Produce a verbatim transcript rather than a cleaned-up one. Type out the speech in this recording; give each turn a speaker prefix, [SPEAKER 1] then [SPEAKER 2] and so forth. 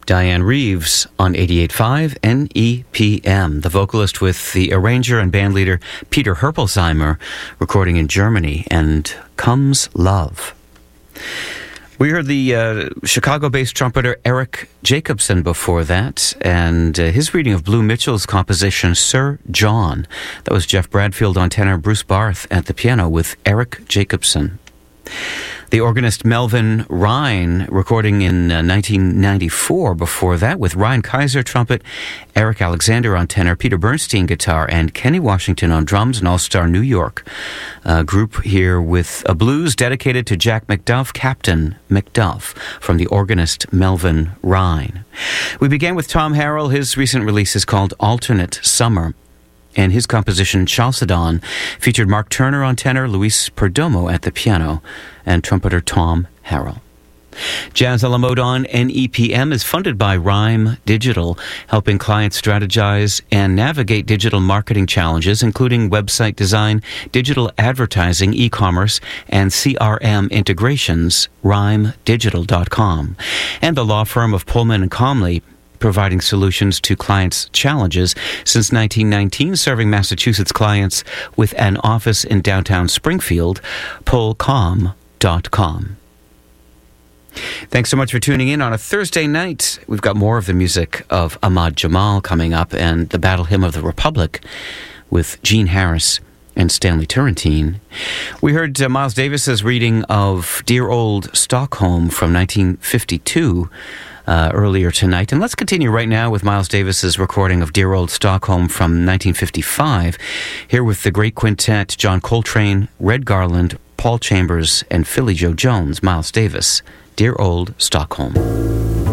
[SPEAKER 1] Diane Reeves on eighty-eight point five N E P M, the vocalist with the arranger and bandleader Peter Herpelsheimer, recording in Germany, and Comes Love. We heard the uh, Chicago-based trumpeter Eric Jacobson before that, and uh, his reading of Blue Mitchell's composition Sir John. That was Jeff Bradfield on tenor, Bruce Barth at the piano with Eric Jacobson. The organist Melvin Rhine, recording in uh, nineteen ninety-four before that, with Ryan Kaiser trumpet, Eric Alexander on tenor, Peter Bernstein guitar, and Kenny Washington on drums, an all-star New York uh, group here with a blues dedicated to Jack McDuff, Captain McDuff, from the organist Melvin Rhine. We began with Tom Harrell. His recent release is called Alternate Summer, and his composition Chalcedon featured Mark Turner on tenor, Luis Perdomo at the piano, and trumpeter Tom Harrell. Jazz a la Mode on N E P M is funded by Rhyme Digital, helping clients strategize and navigate digital marketing challenges, including website design, digital advertising, e-commerce, and C R M integrations, rhyme digital dot com. And the law firm of Pullman and Comley, providing solutions to clients' challenges since nineteen nineteen, serving Massachusetts clients with an office in downtown Springfield, pull com dot com. Thanks so much for tuning in on a Thursday night. We've got more of the music of Ahmad Jamal coming up, and the Battle Hymn of the Republic with Gene Harris and Stanley Turrentine. We heard uh, Miles Davis's reading of Dear Old Stockholm from nineteen fifty-two uh, earlier tonight. And let's continue right now with Miles Davis's recording of Dear Old Stockholm from nineteen fifty-five, here with the great quintet, John Coltrane, Red Garland, Paul Chambers, and Philly Joe Jones. Miles Davis, Dear Old Stockholm.